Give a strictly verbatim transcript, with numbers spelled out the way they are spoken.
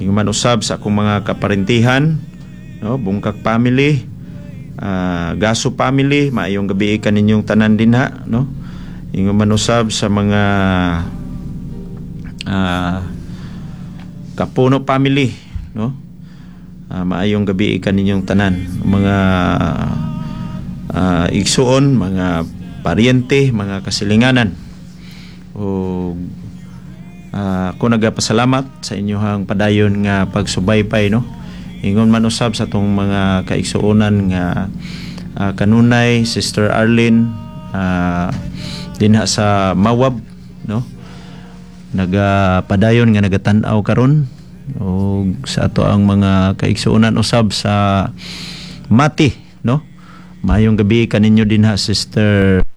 Ingon man usab sa akong mga kaparentihan, no, Bungkak family, uh, Gaso family, maayong gabi kaninyong tanan dinha, no. Ingon man usab sa mga uh, Kapuno family, no. Uh, maayong gabi kaninyong tanan, mga uh, igsuon, mga paryente, mga kasilinganan. O uh, ako nagapasalamat sa inyohang padayon nga pagsubaybay, no. Ingon man usab sa tong mga kaigsuonan nga uh, kanunay Sister Arlene uh, dinha sa Mawab, no. Nagapadayon nga nagatan-aw karon o sa ato ang mga kaigsuonan usab sa Mati, no. Mayong gabi kaninyo dinha Sister